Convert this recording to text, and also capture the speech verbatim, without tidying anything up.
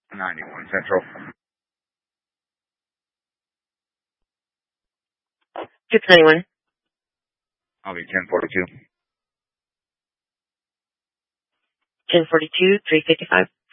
ninety-one Central. six ninety-one. I'll be ten forty-two. ten forty-two, three fifty-five.